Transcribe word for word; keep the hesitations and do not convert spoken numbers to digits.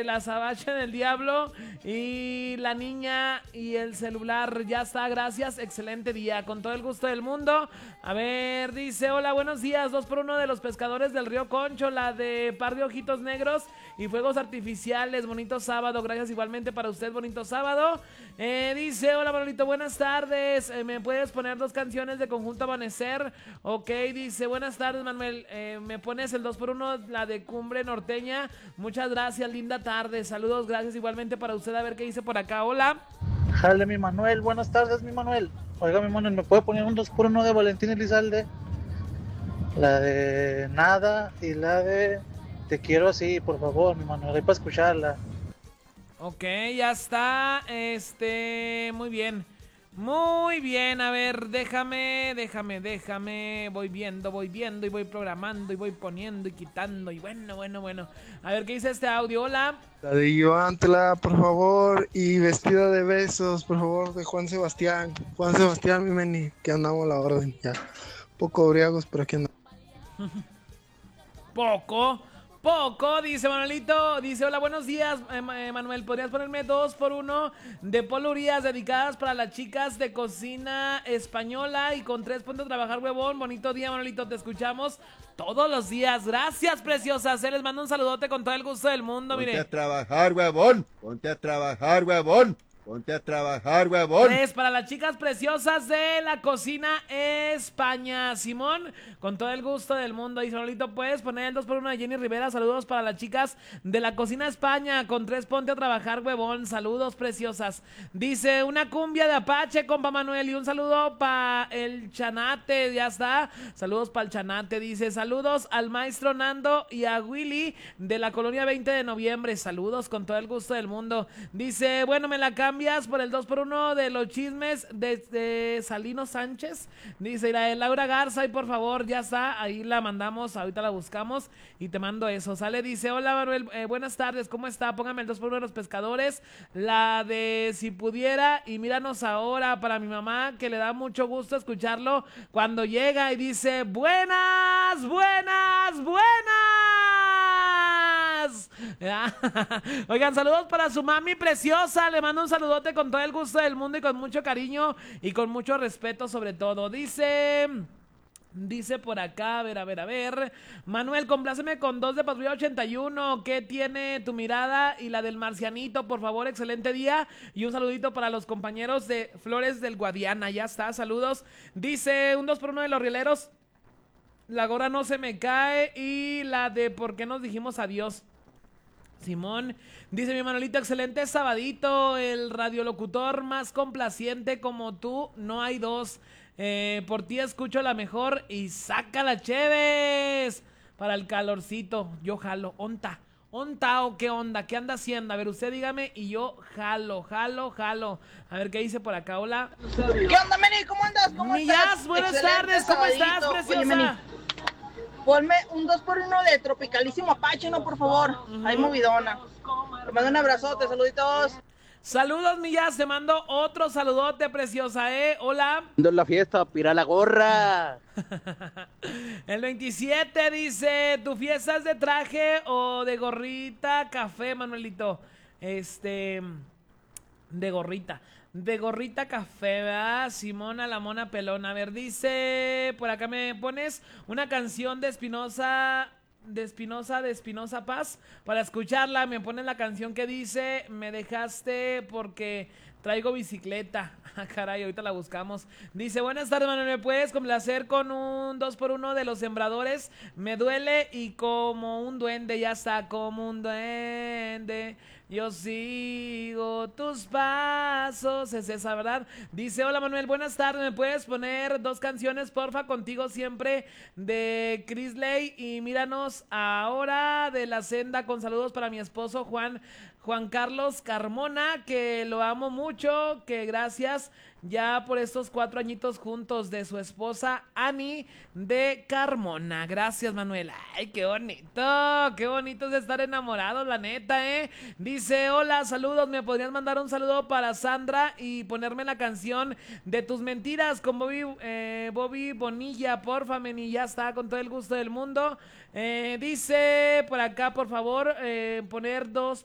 la azabache del diablo y la niña y el celular. Ya está, gracias, excelente día, con todo el gusto del mundo. A ver, dice, hola, buenos días, dos por uno de los pescadores del río Concho, la de par de ojitos negros y fuegos artificiales. Bonito sábado, gracias igualmente para usted, bonito sábado. Eh, dice, hola Manolito, buenas tardes, eh, ¿me puedes poner dos canciones de Conjunto Amanecer? Ok, dice, buenas tardes Manuel, eh, me pones el dos por uno, la de Cumbre Norteña. Muchas gracias, linda tarde, saludos, gracias igualmente para usted. A ver qué dice por acá, hola. Jale, mi Manuel, buenas tardes, mi Manuel. Oiga, mi Manuel, ¿me puede poner un dos por uno de Valentín Elizalde? La de Nada y la de Te quiero así, por favor, mi Manuel, ahí para escucharla. Ok, ya está, este, muy bien. Muy bien, a ver, déjame, déjame, déjame, voy viendo, voy viendo y voy programando y voy poniendo y quitando y bueno, bueno, bueno. A ver, ¿qué dice este audio? Hola. La de Ivantla, por favor, y Vestida de besos, por favor, de Juan Sebastián. Juan Sebastián, mi meni, que andamos a la orden ya. Poco briagos, pero aquí andamos. Poco, poco, dice Manuelito. Dice, hola, buenos días, eh, Manuel. ¿Podrías ponerme dos por uno de Polo Urias dedicadas para las chicas de cocina española y con tres puntos trabajar, huevón? Bonito día, Manuelito. Te escuchamos todos los días. Gracias, preciosas. Se les mando un saludote con todo el gusto del mundo. Ponte Mire. a trabajar, huevón. Ponte a trabajar, huevón. Ponte a trabajar, huevón. Tres para las chicas preciosas de la cocina España. Simón, con todo el gusto del mundo. Y Solito, puedes poner el dos por uno de Jenny Rivera. Saludos para las chicas de la cocina España. Con tres, ponte a trabajar, huevón. Saludos, preciosas. Dice, una cumbia de Apache, compa Manuel. Y un saludo para el Chanate. Ya está. Saludos para el Chanate. Dice, saludos al maestro Nando y a Willy de la colonia veinte de noviembre. Saludos con todo el gusto del mundo. Dice, bueno, me la cambio por el dos por uno de los chismes de, de Salino Sánchez. Dice, la de Laura Garza, y por favor, ya está, ahí la mandamos, ahorita la buscamos y te mando eso. Sale, dice, hola Manuel, eh, buenas tardes, ¿cómo está? Póngame el dos por uno de los pescadores, la de Si Pudiera y Míranos Ahora para mi mamá, que le da mucho gusto escucharlo cuando llega y dice, buenas, buenas, buenas. Oigan, saludos para su mami preciosa, le mando un saludote con todo el gusto del mundo y con mucho cariño y con mucho respeto sobre todo. Dice... Dice por acá, a ver, a ver, a ver. Manuel, compláceme con dos de Patrulla ochenta y uno. ¿Qué tiene tu mirada? Y la del Marcianito, por favor, excelente día. Y un saludito para los compañeros de Flores del Guadiana. Ya está, saludos. Dice un dos por uno de los rieleros. La gorra no se me cae. Y la de ¿por qué nos dijimos adiós? Simón, dice mi Manolito, excelente sabadito. El radiolocutor más complaciente como tú, no hay dos. Eh, por ti escucho la mejor y saca la Cheves para el calorcito. Yo jalo, onta, onta o qué onda, qué anda haciendo. A ver, usted dígame y yo jalo, jalo, jalo. A ver qué dice por acá, hola. ¿Qué onda, Meni? ¿Cómo andas? ¿Cómo Millas, estás? buenas Excelente tardes, ¿cómo sabadito. estás, preciosa? Oye, Meni, ponme un dos por uno de Tropicalísimo Apache, ¿no? Por favor. Uh-huh. Ahí movidona. Te mando un abrazote, saluditos. Saludos, Millas, te mando otro saludote, preciosa, ¿eh? Hola. En la fiesta, pira la gorra. El veintisiete dice, ¿tu fiesta es de traje o de gorrita café, Manuelito? Este, de gorrita. De gorrita café, ¿verdad? Simona la mona pelona. A ver, dice, por acá me pones una canción de Espinosa... de Espinosa, de Espinosa Paz, para escucharla. Me ponen la canción que dice, me dejaste porque traigo bicicleta. Ah, caray, ahorita la buscamos. Dice, buenas tardes, Manuel, ¿me puedes complacer con un dos por uno de Los Sembradores? Me duele y como un duende, ya está, como un duende yo sigo tus pasos. Es esa, ¿verdad? Dice, hola Manuel, buenas tardes, ¿me puedes poner dos canciones, porfa? Contigo siempre, de Chris Ley y Míranos Ahora, de La Senda, con saludos para mi esposo Juan Juan Carlos Carmona, que lo amo mucho, que gracias ya por estos cuatro añitos juntos, de su esposa Ani de Carmona. Gracias, Manuel. Ay, qué bonito, qué bonito es estar enamorados, la neta, ¿eh? Dice, hola, saludos, ¿me podrías mandar un saludo para Sandra y ponerme la canción de Tus Mentiras con Bobby, eh, Bobby Bonilla, porfa, meni? Ya está, con todo el gusto del mundo. Eh, dice por acá, por favor, eh, poner dos